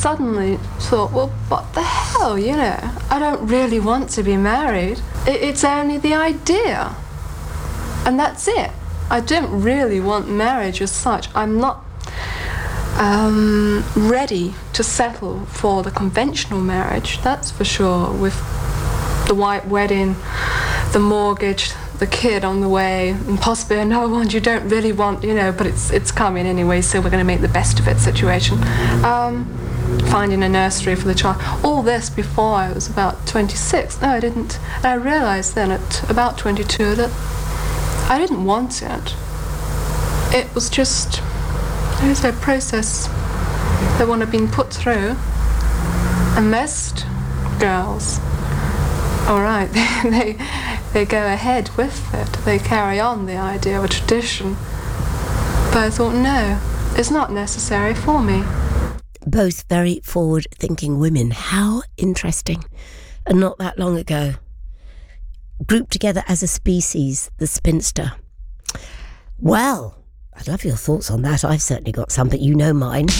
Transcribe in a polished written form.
suddenly thought, well, what the hell, you know? I don't really want to be married. It's only the idea. And that's it. I don't really want marriage as such. I'm not ready to settle for the conventional marriage, that's for sure, with the white wedding, the mortgage, the kid on the way, and possibly another one you don't really want, you know, but it's coming anyway, so we're going to make the best of it situation. Finding a nursery for the child. All this before I was about 26. No, I didn't. And I realised then at about 22 that I didn't want it. It was just, there's a process that one had been put through. And most girls, all right, they go ahead with it. They carry on the idea of a tradition. But I thought, no, it's not necessary for me. Both very forward-thinking women. How interesting. And not that long ago, grouped together as a species, the spinster. Well, I'd love your thoughts on that. I've certainly got some, but you know mine.